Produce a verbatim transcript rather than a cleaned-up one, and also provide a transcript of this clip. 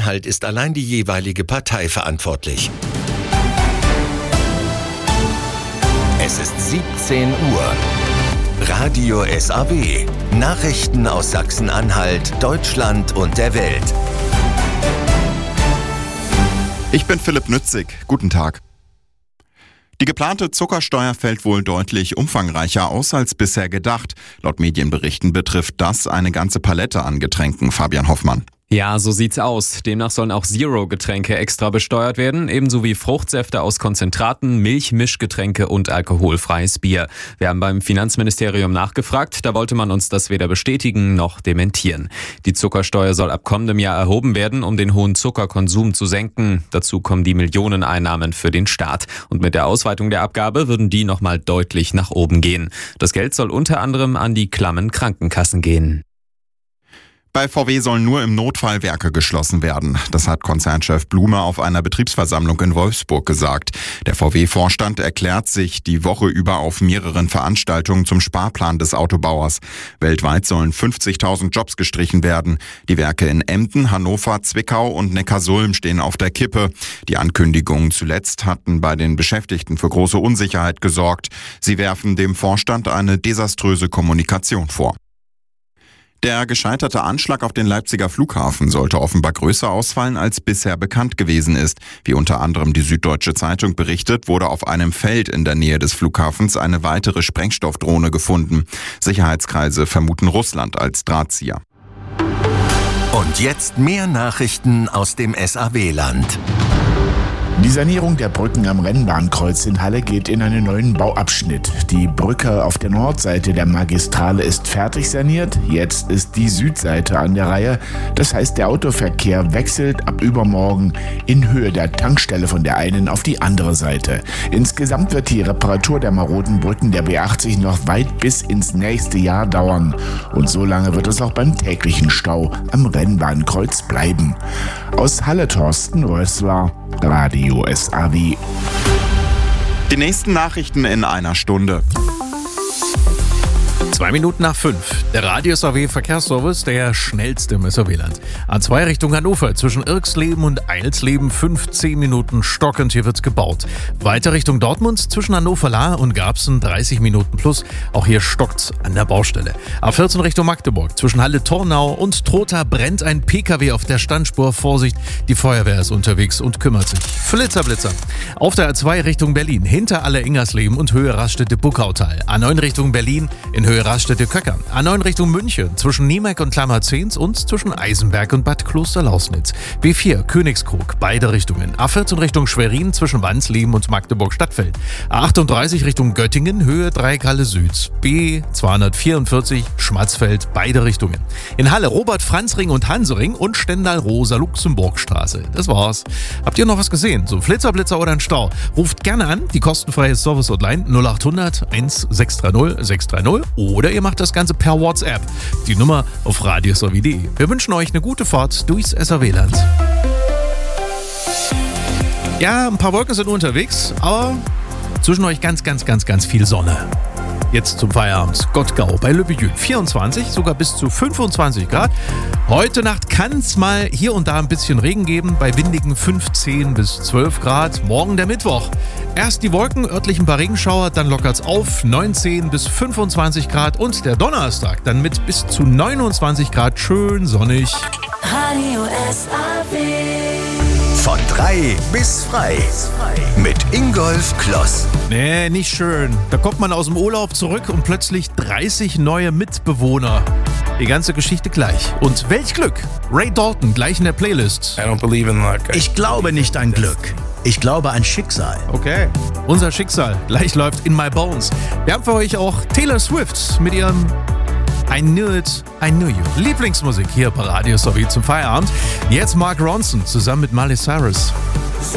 Sachsen-Anhalt ist allein die jeweilige Partei verantwortlich. Es ist siebzehn Uhr. Radio S A W. Nachrichten aus Sachsen-Anhalt, Deutschland und der Welt. Ich bin Philipp Nützig. Guten Tag. Die geplante Zuckersteuer fällt wohl deutlich umfangreicher aus als bisher gedacht. Laut Medienberichten betrifft das eine ganze Palette an Getränken. Fabian Hoffmann. Ja, so sieht's aus. Demnach sollen auch Zero-Getränke extra besteuert werden, ebenso wie Fruchtsäfte aus Konzentraten, Milch, Mischgetränke und alkoholfreies Bier. Wir haben beim Finanzministerium nachgefragt, da wollte man uns das weder bestätigen noch dementieren. Die Zuckersteuer soll ab kommendem Jahr erhoben werden, um den hohen Zuckerkonsum zu senken. Dazu kommen die Millioneneinnahmen für den Staat. Und mit der Ausweitung der Abgabe würden die nochmal deutlich nach oben gehen. Das Geld soll unter anderem an die klammen Krankenkassen gehen. Bei V W sollen nur im Notfall Werke geschlossen werden. Das hat Konzernchef Blume auf einer Betriebsversammlung in Wolfsburg gesagt. Der V W-Vorstand erklärt sich die Woche über auf mehreren Veranstaltungen zum Sparplan des Autobauers. Weltweit sollen fünfzigtausend Jobs gestrichen werden. Die Werke in Emden, Hannover, Zwickau und Neckarsulm stehen auf der Kippe. Die Ankündigungen zuletzt hatten bei den Beschäftigten für große Unsicherheit gesorgt. Sie werfen dem Vorstand eine desaströse Kommunikation vor. Der gescheiterte Anschlag auf den Leipziger Flughafen sollte offenbar größer ausfallen, als bisher bekannt gewesen ist. Wie unter anderem die Süddeutsche Zeitung berichtet, wurde auf einem Feld in der Nähe des Flughafens eine weitere Sprengstoffdrohne gefunden. Sicherheitskreise vermuten Russland als Drahtzieher. Und jetzt mehr Nachrichten aus dem S A W-Land. Die Sanierung der Brücken am Rennbahnkreuz in Halle geht in einen neuen Bauabschnitt. Die Brücke auf der Nordseite der Magistrale ist fertig saniert. Jetzt ist die Südseite an der Reihe. Das heißt, der Autoverkehr wechselt ab übermorgen in Höhe der Tankstelle von der einen auf die andere Seite. Insgesamt wird die Reparatur der maroden Brücken der B achtzig noch weit bis ins nächste Jahr dauern. Und so lange wird es auch beim täglichen Stau am Rennbahnkreuz bleiben. Aus Halle Thorsten Rössler, Radio S A W. Die nächsten Nachrichten in einer Stunde. Zwei Minuten nach fünf. Der Radio S A W Verkehrsservice, der schnellste im S A W-Land. A zwei Richtung Hannover, zwischen Irksleben und Eilsleben, fünfzehn Minuten stockend, hier wird's gebaut. Weiter Richtung Dortmund, zwischen Hannover-Lahr und Garbsen, dreißig Minuten plus. Auch hier stockt's an der Baustelle. A vierzehn Richtung Magdeburg, zwischen Halle-Tornau und Trotha brennt ein P K W auf der Standspur. Vorsicht, die Feuerwehr ist unterwegs und kümmert sich. Flitzer, Blitzer. Auf der A zwei Richtung Berlin, hinter Alle-Ingersleben und Höhe Raststätte-Buckautal. A neun Richtung Berlin, in Höhe Raststätte-Köckern. A neun Richtung München, zwischen Niemek und Klammerzehns und zwischen Eisenberg und Bad Klosterlausnitz. B vier Königskrug, beide Richtungen. A vierzehn Richtung Schwerin, zwischen Wansleben und Magdeburg-Stadtfeld. A achtunddreißig Richtung Göttingen, Höhe Dreikalle Süd. B zweihundertvierundvierzig Schmatzfeld, beide Richtungen. In Halle Robert-Franz-Ring und Hansering und Stendal-Rosa-Luxemburg-Straße. Das war's. Habt ihr noch was gesehen? So ein Flitzer-Blitzer oder ein Stau? Ruft gerne an, die kostenfreie Service-Hotline null acht hundert eins sechs drei null sechs drei null oder ihr macht das Ganze per WhatsApp. Die Nummer auf radio s a w punkt d e. Wir wünschen euch eine gute Fahrt durchs S A W-Land. Ja, ein paar Wolken sind unterwegs, aber zwischen euch ganz, ganz, ganz, ganz viel Sonne. Jetzt zum Feierabend. Gottgau bei Lübbejün. vierundzwanzig, sogar bis zu fünfundzwanzig Grad. Heute Nacht kann es mal hier und da ein bisschen Regen geben, bei windigen fünfzehn bis zwölf Grad. Morgen der Mittwoch. Erst die Wolken, örtlich ein paar Regenschauer, dann lockert's auf, neunzehn bis fünfundzwanzig Grad. Und der Donnerstag dann mit bis zu neunundzwanzig Grad, schön sonnig. Radio S A W. Von drei bis frei. Mit Ingolf Kloss. Nee, nicht schön. Da kommt man aus dem Urlaub zurück und plötzlich dreißig neue Mitbewohner. Die ganze Geschichte gleich. Und welch Glück! Ray Dalton gleich in der Playlist. I don't believe in luck. Ich glaube nicht an Glück. Ich glaube an Schicksal. Okay. Unser Schicksal gleich läuft In My Bones. Wir haben für euch auch Taylor Swift mit ihrem I Knew It, I Knew You. Lieblingsmusik hier bei Radio S A W zum Feierabend. Jetzt Mark Ronson zusammen mit Miley Cyrus. So